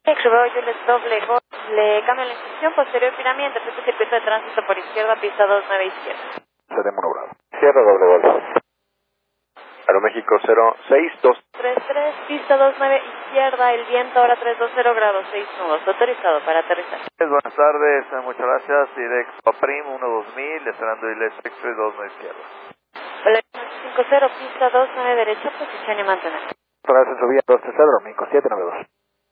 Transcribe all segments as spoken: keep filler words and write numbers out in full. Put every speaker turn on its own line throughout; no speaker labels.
Exubeo Juliet doble Golf, le cambio la instrucción, posterior piramiente, este circuito de tránsito por izquierda, pista dos nueve izquierda.
Seremos Bravo. Sierra doble Golf. Aeroméxico cero seis dos.
tres tres, pista dos nueve izquierda, el viento ahora trescientos veinte grados, seis nudos, autorizado para aterrizar.
Buenas tardes, eh, muchas gracias. Direct Prim uno dos mil, esperando el Express dos nueve izquierda.
Valerio ocho cinco cero, pista dos nueve derecha, posición y mantener.
Otra subida dos tres cero, Aeroméxico siete nueve dos.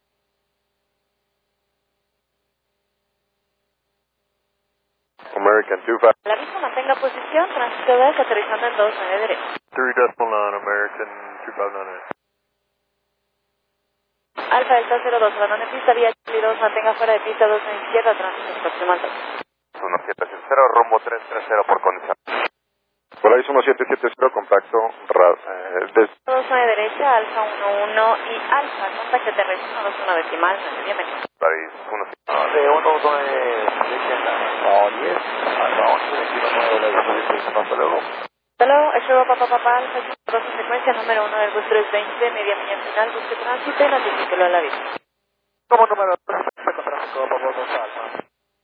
American two five.
La misma mantenga posición, tránsito dos, aterrizando en dos nueve derecha.
three decimal nine, American two five nine.
Alfa Delta cero dos, abandone pista, vía Charlie dos, mantenga fuera de pista dos nueve izquierda, tránsito próximo al dos.
uno siete siete cero, rumbo tres tres cero por condición. Polaris uno siete siete cero, contacto ra- eh, des...
dos nueve derecha, Alfa uno uno y Alfa, contacto terrestre uno dos uno decimal, bienvenido.
Polaris uno siete.
De uno nueve izquierda. Oh, yes. Alfa once, veintiuno nueve, hasta luego.
Hasta luego, Exubeo Papa Papa Alfa, dos en secuencia, número uno del bus trescientos veinte, media milla final, busque tránsito y notifíquelo a la vista.
Como número tres, tráfico, por favor, Alfa.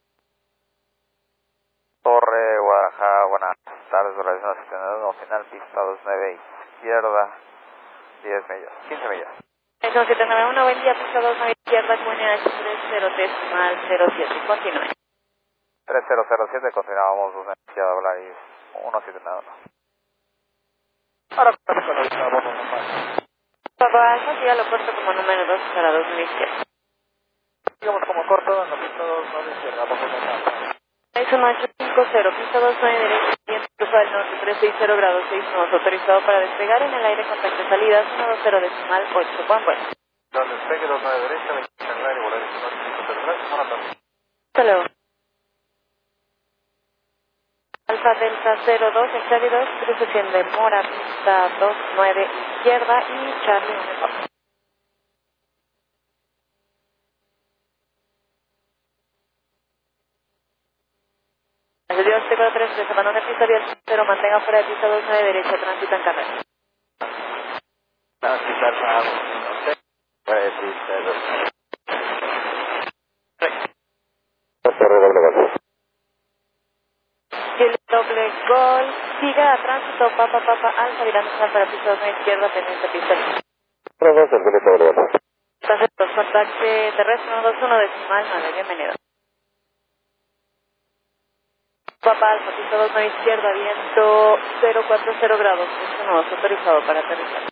Torre, Guadalajara, buenas tardes, realización asignada, final, pista dos nueve izquierda, diez millas, quince millas.
Eso siete nueve uno, buen día, pista dos nueve izquierda, Q N H tres cero decimal cero siete, continúe.
tres cero cero siete, continuamos, dos izquierda, Volaris uno siete nueve uno. Ahora conectamos con normal.
Papa Alfa, siga lo corto como número dos para dos nueve izquierda.
Digamos como corto, en la pista dos nueve izquierda, vamos a normal.
Es uno ocho cinco cero, pista dos nueve derecha, viento cruza del norte trescientos sesenta grados, seis nudos, autorizado para despegar en el aire, contacto salidas uno dos cero decimal ocho, buen vuelo.
Al despegue dos nueve derecha, veinte en el aire, Volaris uno cinco cero tres, buenas tardes.
Hasta luego. Alfa Delta cero dos, Hectari dos, crucesión de Mora, pista dos nueve izquierda y Charlie uno. Dios T cuatro tres tres, abandone pista vía cero, mantenga fuera de pista dos nueve derecha, tránsito en carrera.
Tránsito en carrera, fuera de pista dos nueve.
Torre doble Golf.
Y el doble gol, siga a tránsito, Papa Papa Alfa, virando para pista dos nueve izquierda, pendiente pista.
tres dos, el Juliet doble Golf.
Perfecto, contacte terrestre uno dos uno decimal nueve, bienvenido. Papa Alfa, pista dos nueve izquierda, viento cero cuatro cero grados, punto nuevo, autorizado para aterrizar.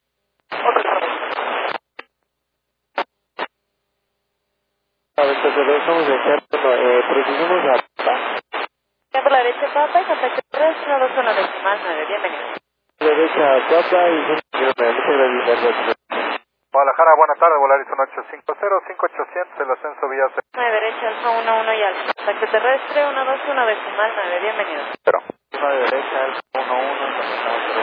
A ver, te regresamos de cerco, eh, precisamos a Papa.
Ya por la derecha Papa y contacto terrestre uno dos uno decimal nueve, bienvenido.
Derecha a Papa y muchas gracias. Guadalajara, buenas tardes, Volaris uno ocho cinco cero, cinco ochocientos, el ascenso vía
nueve derecha, Alfa uno uno y Alfa. Contacto terrestre uno dos uno decimal nueve, bienvenido.
Cero.
uno derecha, uno uno,